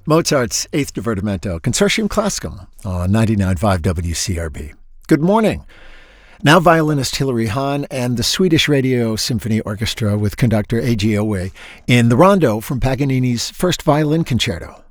Mozart's Eighth Divertimento, Consortium Classicum on 99.5 WCRB. Good morning. Now violinist Hilary Hahn and the Swedish Radio Symphony Orchestra with conductor A.G. Owe in the Rondo from Paganini's First Violin Concerto.